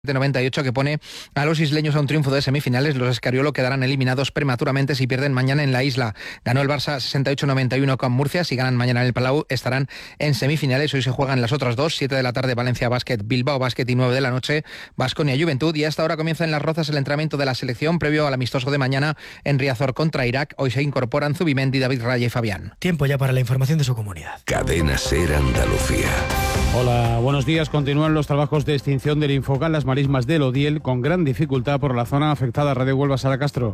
98 que pone a los isleños a un triunfo de semifinales. Los Escariolo quedarán eliminados prematuramente si pierden mañana en la isla. Ganó el Barça 68-91 con Murcia. Si ganan mañana en el Palau estarán en semifinales. Hoy se juegan las otras dos, 7 de la tarde Valencia Basket, Bilbao Basket y 9 de la noche Baskonia Juventud. Y a esta hora comienza en Las Rozas el entrenamiento de la selección previo al amistoso de mañana en Riazor contra Irak. Hoy se incorporan Zubimendi, David Raya y Fabián. Tiempo ya para la información de su comunidad. Cadena SER Andalucía. Hola, buenos días. Continúan los trabajos de extinción del Infocal Las Marismas del Odiel con gran dificultad por la zona afectada. Radio Huelva, Sara Castro.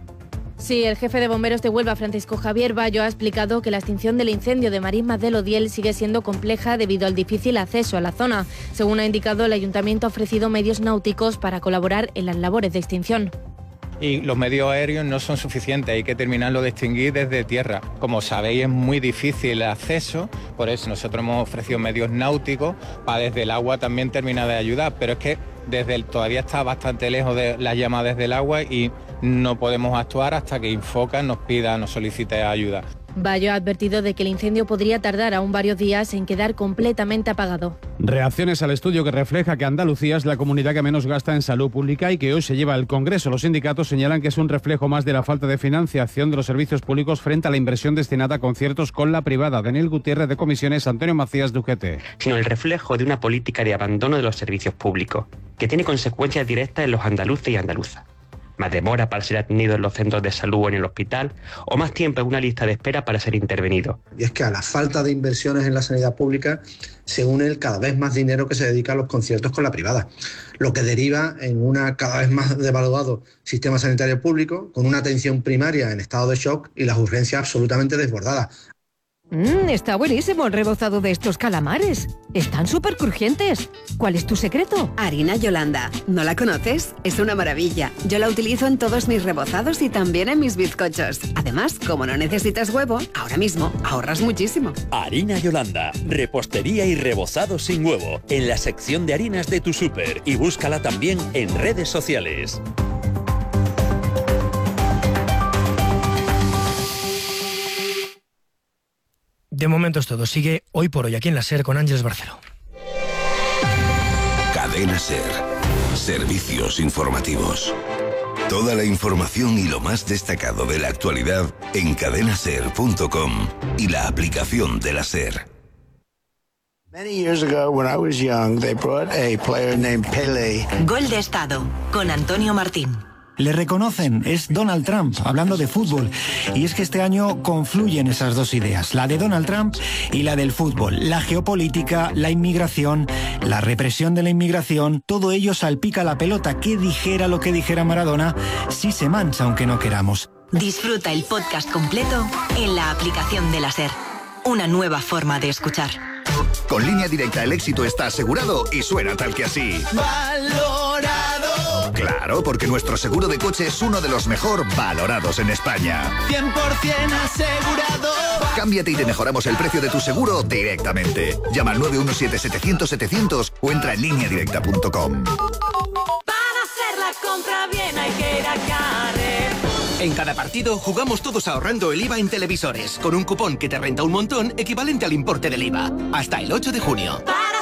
Sí, el jefe de bomberos de Huelva, Francisco Javier Bayo, ha explicado que la extinción del incendio de Marismas del Odiel sigue siendo compleja debido al difícil acceso a la zona. Según ha indicado, el ayuntamiento ha ofrecido medios náuticos para colaborar en las labores de extinción. Y los medios aéreos no son suficientes, hay que terminarlo de extinguir desde tierra. Como sabéis, es muy difícil el acceso, por eso nosotros hemos ofrecido medios náuticos para desde el agua también terminar de ayudar, pero es que todavía está bastante lejos de la llama desde el agua y no podemos actuar hasta que Infoca nos solicite ayuda. Bayo ha advertido de que el incendio podría tardar aún varios días en quedar completamente apagado. Reacciones al estudio que refleja que Andalucía es la comunidad que menos gasta en salud pública y que hoy se lleva al Congreso. Los sindicatos señalan que es un reflejo más de la falta de financiación de los servicios públicos frente a la inversión destinada a conciertos con la privada. Daniel Gutiérrez de Comisiones, Antonio Macías de UGT. Sino el reflejo de una política de abandono de los servicios públicos, que tiene consecuencias directas en los andaluces y andaluzas. Más demora para ser atendido en los centros de salud o en el hospital, o más tiempo en una lista de espera para ser intervenido. Y es que a la falta de inversiones en la sanidad pública se une el cada vez más dinero que se dedica a los conciertos con la privada, lo que deriva en un cada vez más devaluado sistema sanitario público, con una atención primaria en estado de shock y las urgencias absolutamente desbordadas. Está buenísimo el rebozado de estos calamares. Están súper crujientes. ¿Cuál es tu secreto? Harina Yolanda. ¿No la conoces? Es una maravilla. Yo la utilizo en todos mis rebozados y también en mis bizcochos. Además, como no necesitas huevo, ahora mismo ahorras muchísimo. Harina Yolanda. Repostería y rebozado sin huevo. En la sección de harinas de tu súper. Y búscala también en redes sociales. De momento es todo. Sigue Hoy por Hoy aquí en la SER con Ángeles Barceló. Cadena SER. Servicios informativos. Toda la información y lo más destacado de la actualidad en cadenaser.com y la aplicación de la SER. Many years ago, when I was young, they brought a player named Pelé. Gol de Estado con Antonio Martín. Le reconocen, es Donald Trump, hablando de fútbol. Y es que este año confluyen esas dos ideas, la de Donald Trump y la del fútbol. La geopolítica, la inmigración, la represión de la inmigración, todo ello salpica la pelota. Que dijera lo que dijera Maradona, sí se mancha aunque no queramos. Disfruta el podcast completo en la aplicación de la SER. Una nueva forma de escuchar. Con Línea Directa el éxito está asegurado y suena tal que así. ¡Valorado! Claro, porque nuestro seguro de coche es uno de los mejor valorados en España. 100% asegurado. Cámbiate y te mejoramos el precio de tu seguro directamente. Llama al 917-700-700 o entra en lineadirecta.com. Para hacer la compra bien hay que ir a Carrefour. En cada partido jugamos todos ahorrando el IVA en televisores, con un cupón que te renta un montón equivalente al importe del IVA. Hasta el 8 de junio. Para